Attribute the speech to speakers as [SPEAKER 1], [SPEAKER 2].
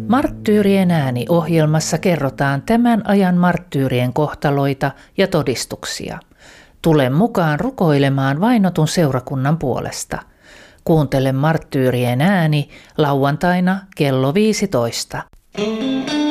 [SPEAKER 1] Marttyyrien ääni -ohjelmassa kerrotaan tämän ajan marttyyrien kohtaloita ja todistuksia. Tule mukaan rukoilemaan vainotun seurakunnan puolesta. Kuuntele Marttyyrien ääni lauantaina kello 15.